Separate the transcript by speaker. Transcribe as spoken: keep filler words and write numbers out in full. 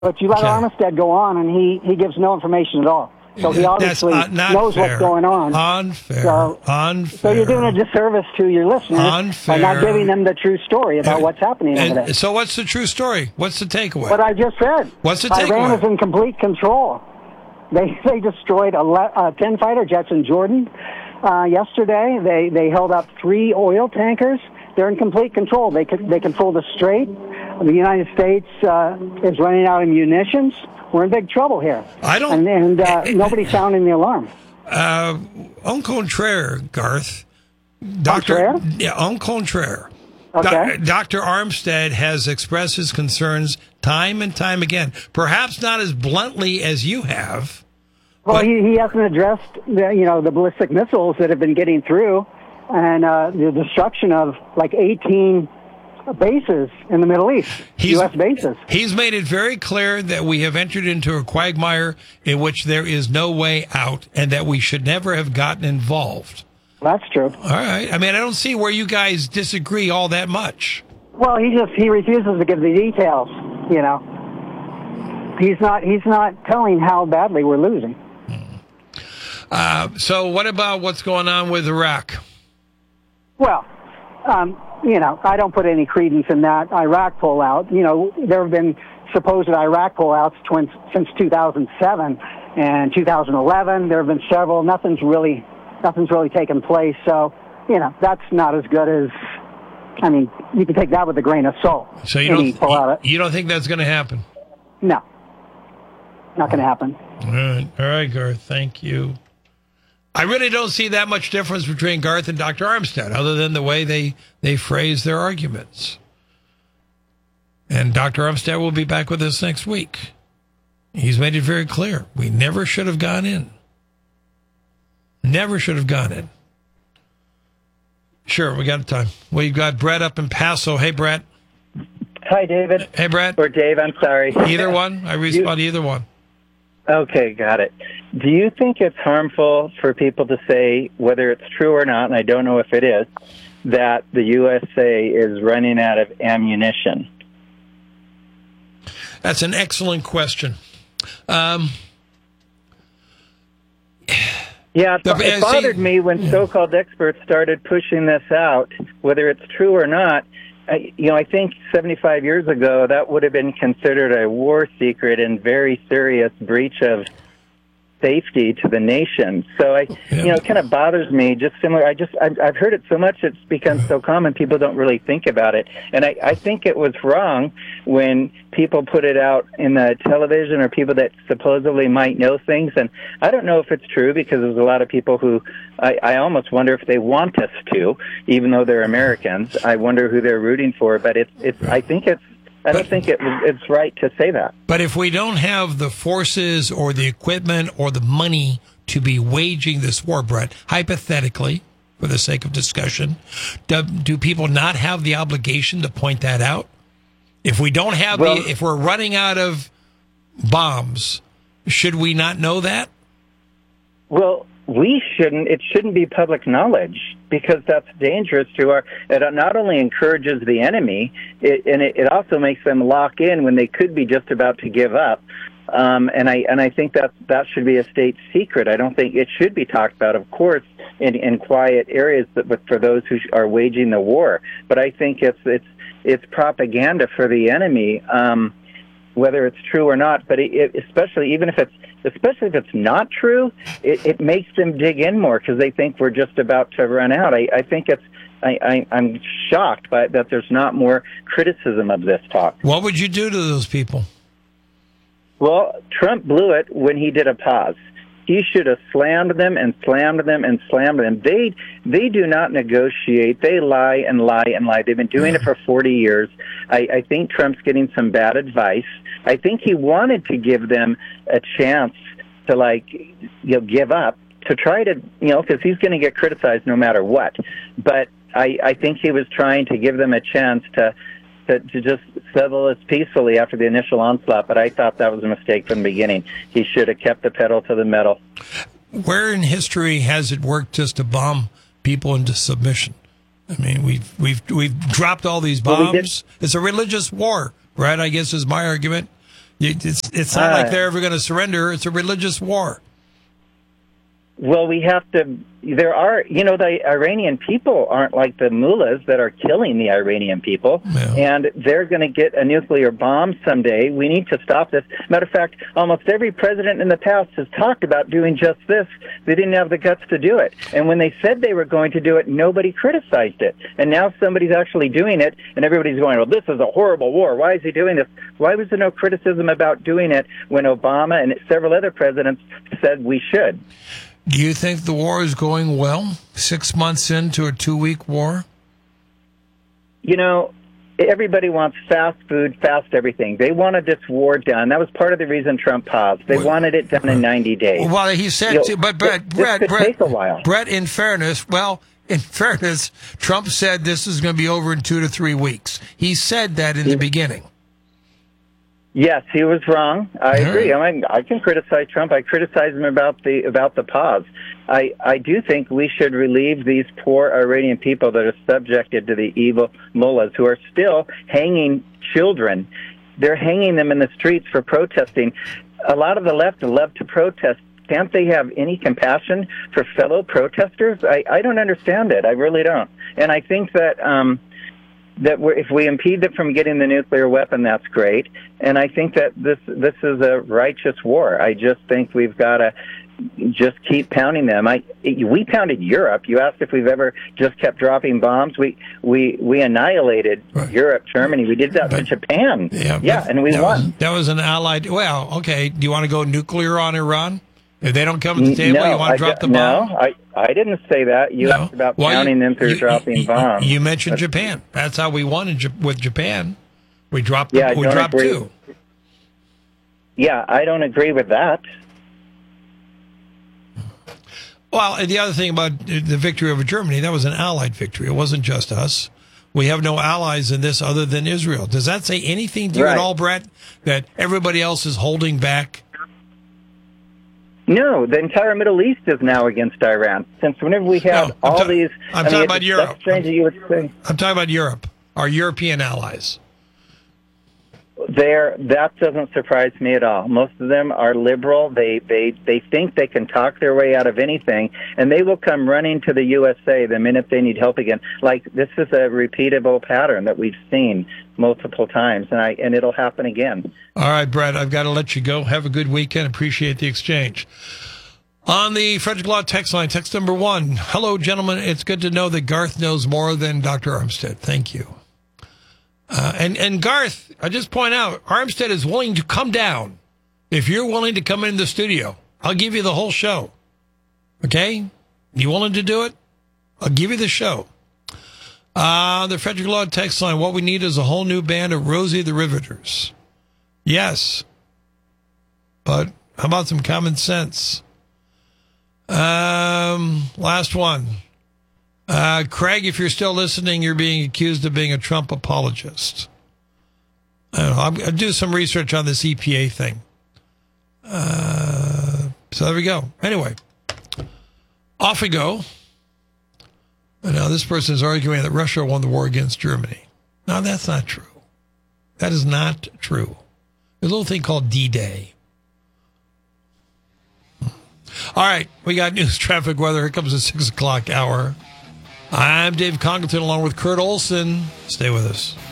Speaker 1: But you let
Speaker 2: Okay.
Speaker 1: Armistead go on, and he, he gives no information at all. So he
Speaker 2: That's,
Speaker 1: obviously
Speaker 2: uh, not
Speaker 1: knows
Speaker 2: fair.
Speaker 1: what's going on.
Speaker 2: Unfair.
Speaker 1: So,
Speaker 2: Unfair.
Speaker 1: so you're doing a disservice to your listeners
Speaker 2: Unfair.
Speaker 1: by not giving them the true story about
Speaker 2: And-
Speaker 1: what's happening over
Speaker 2: and
Speaker 1: there.
Speaker 2: so what's the true story? What's the takeaway?
Speaker 1: What I just said.
Speaker 2: What's the
Speaker 1: Iran
Speaker 2: takeaway?
Speaker 1: is in complete control. They they destroyed ele- uh, ten fighter jets in Jordan uh, yesterday. They they held up three oil tankers. They're in complete control. They could, they control the strait. The United States uh, is running out of munitions. We're in big trouble here.
Speaker 2: I don't-
Speaker 1: And, and uh, nobody's sounding the alarm.
Speaker 2: Uh, en contraire, Garth. Doctor
Speaker 1: Contraire?
Speaker 2: Yeah, en contraire.
Speaker 1: Okay.
Speaker 2: Doc- Doctor Armstead has expressed his concerns time and time again. Perhaps not as bluntly as you have.
Speaker 1: Well,
Speaker 2: but-
Speaker 1: he, he hasn't addressed the, you know, the ballistic missiles that have been getting through, and uh, the destruction of like eighteen bases in the Middle East,
Speaker 2: He's-
Speaker 1: U S bases.
Speaker 2: He's made it very clear that we have entered into a quagmire in which there is no way out and that we should never have gotten involved.
Speaker 1: That's true.
Speaker 2: All right. I mean, I don't see where you guys disagree all that much.
Speaker 1: Well, he just he refuses to give the details. You know, he's not he's not telling how badly we're losing.
Speaker 2: Uh, so what about what's going on with Iraq?
Speaker 1: Well, um, you know, I don't put any credence in that Iraq pullout. You know, there have been supposed Iraq pullouts twin, since two thousand seven and two thousand eleven. There have been several. Nothing's really, nothing's really taken place. So, you know, that's not as good as. I mean, you can take that with a grain of salt.
Speaker 2: So you
Speaker 1: Any
Speaker 2: don't
Speaker 1: pullout.
Speaker 2: you, you don't think that's going to happen?
Speaker 1: No, not going to happen.
Speaker 2: All right, all right, Garth. Thank you. I really don't see that much difference between Garth and Doctor Armstead, other than the way they, they phrase their arguments. And Doctor Armstead will be back with us next week. He's made it very clear. We never should have gone in. Never should have gone in. Sure, we got time. We've got Brett up in Paso. Hey, Brett.
Speaker 3: Hi, David.
Speaker 2: Hey, Brett.
Speaker 3: Or Dave, I'm sorry.
Speaker 2: Either one. I respond to either one.
Speaker 3: Okay, got it. Do you think it's harmful for people to say, whether it's true or not, and I don't know if it is, that the U S A is running out of ammunition?
Speaker 2: That's an excellent question. Um,
Speaker 3: Yeah, it,
Speaker 2: The-
Speaker 3: it
Speaker 2: see-
Speaker 3: bothered me when so-called experts started pushing this out, whether it's true or not. I, you know, I think seventy-five years ago that would have been considered a war secret and very serious breach of safety to the nation. So I,
Speaker 2: Yeah.
Speaker 3: you know, it kind of bothers me. Just similar, I just I've, I've heard it so much it's become so common people don't really think about it. And I, I think it was wrong when people put it out in the television or people that supposedly might know things. And I don't know if it's true because there's a lot of people who I, I almost wonder if they want us to, even though they're Americans. I wonder who they're rooting for. But it's it's I think it's. I don't
Speaker 2: But-
Speaker 3: think it, it's right to say that.
Speaker 2: But if we don't have the forces or the equipment or the money to be waging this war, Brett, hypothetically, for the sake of discussion, do, do people not have the obligation to point that out? If we don't have
Speaker 3: Well-
Speaker 2: the, if we're running out of bombs, should we not know that?
Speaker 3: Well, we shouldn't. It shouldn't be public knowledge because that's dangerous to our. It not only encourages the enemy, it, and it, it also makes them lock in when they could be just about to give up. Um, and I and I think that that should be a state secret. I don't think it should be talked about, of course, in, in quiet areas, but, but for those who are waging the war. But I think it's it's it's propaganda for the enemy, um, whether it's true or not. But it, it, especially even if it's especially if it's not true, it, it makes them dig in more because they think we're just about to run out. I, I think it's. I, I, I'm shocked by that. There's not more criticism of this talk.
Speaker 2: What would you do to those people?
Speaker 3: Well, Trump blew it when he did a pause. He should have slammed them and slammed them and slammed them. They they do not negotiate. They lie and lie and lie. They've been doing it for forty years. I, I think Trump's getting some bad advice. I think he wanted to give them a chance to, like, you know, give up, to try to, you know, because he's going to get criticized no matter what. But I, I think he was trying to give them a chance to To, to just settle this peacefully after the initial onslaught, but I thought that was a mistake from the beginning. He should have kept the pedal to the metal.
Speaker 2: Where in history has it worked just to bomb people into submission? I mean, we've we've we've dropped all these
Speaker 3: Well, we
Speaker 2: bombs. It's a religious war, right? I guess is my argument. It's, it's not
Speaker 3: Uh,
Speaker 2: like they're ever going to surrender. It's a religious war.
Speaker 3: Well, we have to. There are, you know, the Iranian people aren't like the mullahs that are killing the Iranian people,
Speaker 2: Yeah.
Speaker 3: and they're going to get a nuclear bomb someday. We need to stop this. Matter of fact, almost every president in the past has talked about doing just this. They didn't have the guts to do it. And when they said they were going to do it, nobody criticized it. And now somebody's actually doing it, and everybody's going, well, this is a horrible war. Why is he doing this? Why was there no criticism about doing it when Obama and several other presidents said we should?
Speaker 2: Do you think the war is going well? Six months into a two-week war?
Speaker 3: You know, everybody wants fast food, fast everything. They wanted this war done. That was part of the reason Trump paused. They
Speaker 2: Well,
Speaker 3: wanted it done in ninety days.
Speaker 2: Well, he said,
Speaker 3: You know,
Speaker 2: to, but Brett,
Speaker 3: this
Speaker 2: Brett,
Speaker 3: could
Speaker 2: Brett,
Speaker 3: take a while.
Speaker 2: Brett, in fairness, well, in fairness, Trump said this is going to be over in two to three weeks. He said that in the beginning.
Speaker 3: Yes, he was wrong. I
Speaker 2: Yeah.
Speaker 3: agree. I mean, I can criticize Trump. I criticize him about the about the pause. I, I do think we should relieve these poor Iranian people that are subjected to the evil mullahs who are still hanging children. They're hanging them in the streets for protesting. A lot of the left love to protest. Can't they have any compassion for fellow protesters? I, I don't understand it. I really don't. And I think that... Um, that we're, if we impede them from getting the nuclear weapon, that's great. And I think that this this is a righteous war. I just think we've got to just keep pounding them. I we pounded Europe. You asked if we've ever just kept dropping bombs. We we we annihilated
Speaker 2: Right.
Speaker 3: Europe, Germany. We did that
Speaker 2: But-
Speaker 3: to Japan.
Speaker 2: Yeah,
Speaker 3: yeah,
Speaker 2: but
Speaker 3: and we
Speaker 2: that
Speaker 3: won.
Speaker 2: Was, that was an allied. Well, okay. Do you want to go nuclear on Iran? If they don't come to the table,
Speaker 3: no,
Speaker 2: you want to
Speaker 3: I
Speaker 2: drop
Speaker 3: d-
Speaker 2: the bomb?
Speaker 3: No, I, I didn't say that. You
Speaker 2: No.
Speaker 3: asked about
Speaker 2: Well, you-
Speaker 3: pounding them through
Speaker 2: you-
Speaker 3: dropping
Speaker 2: you,
Speaker 3: bombs.
Speaker 2: You mentioned
Speaker 3: That's-
Speaker 2: Japan. That's how we won in, Jap- with Japan. We dropped.
Speaker 3: Yeah, I
Speaker 2: we
Speaker 3: don't
Speaker 2: dropped
Speaker 3: agree.
Speaker 2: two.
Speaker 3: Yeah, I don't agree with that.
Speaker 2: Well, and the other thing about the victory over Germany, that was an allied victory. It wasn't just us. We have no allies in this other than Israel. Does that say anything to you
Speaker 3: Right.
Speaker 2: at all, Brett? That everybody else is holding back?
Speaker 3: No, the entire Middle East is now against Iran. Since whenever we have
Speaker 2: No, I'm
Speaker 3: all
Speaker 2: ta-
Speaker 3: these,
Speaker 2: I'm
Speaker 3: I
Speaker 2: talking
Speaker 3: mean,
Speaker 2: about
Speaker 3: it's-
Speaker 2: Europe.
Speaker 3: That's strange that you would say.
Speaker 2: I'm talking about Europe, our European allies.
Speaker 3: There, that doesn't surprise me at all. Most of them are liberal. They they they think they can talk their way out of anything, and they will come running to the U S A the minute they need help again. Like this is a repeatable pattern that we've seen multiple times, and I and it'll happen again.
Speaker 2: All right, Brett, I've got to let you go. Have a good weekend. Appreciate the exchange. On the Frederick Law text line, text number one. Hello, gentlemen. It's good to know that Garth knows more than Doctor Armstead. Thank you. Uh, and, and Garth, I just point out, Armstead is willing to come down. If you're willing to come in the studio, I'll give you the whole show. Okay? You willing to do it? I'll give you the show. Uh, the Frederick Law text line, what we need is a whole new band of Rosie the Riveters. Yes. But how about some common sense? Um, last one. Uh, Craig, if you're still listening, you're being accused of being a Trump apologist. I don't know. I'll, I'll do some research on this E P A thing. Uh, so there we go. Anyway, off we go. And now this person is arguing that Russia won the war against Germany. No, that's not true. That is not true. There's a little thing called D-Day. All right, we got news, traffic, weather. Here comes the six o'clock hour. I'm Dave Congleton along with Kurt Olson. Stay with us.